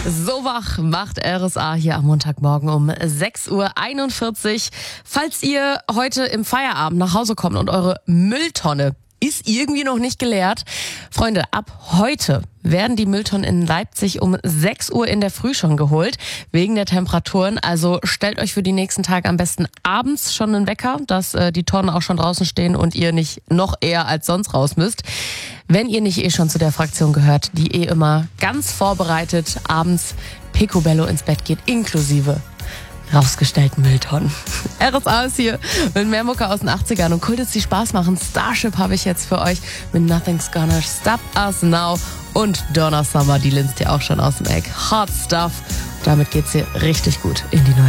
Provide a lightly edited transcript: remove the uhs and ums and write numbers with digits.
So wach macht RSA hier am Montagmorgen um 6:41 Uhr. Falls ihr heute im Feierabend nach Hause kommt und eure Mülltonne ist irgendwie noch nicht geleert. Freunde, ab heute werden die Mülltonnen in Leipzig um 6 Uhr in der Früh schon geholt, wegen der Temperaturen. Also stellt euch für die nächsten Tage am besten abends schon einen Wecker, dass die Tonnen auch schon draußen stehen und ihr nicht noch eher als sonst raus müsst. Wenn ihr nicht schon zu der Fraktion gehört, die immer ganz vorbereitet abends Picobello ins Bett geht, inklusive rausgestellten Mülltonnen. RSA ist hier mit mehr Mucke aus den 80ern und Kultis, die Spaß machen. Starship habe ich jetzt für euch mit Nothing's Gonna Stop Us Now und Donna Summer, die linst ihr auch schon aus dem Eck. Hot Stuff. Damit geht's hier richtig gut in die neue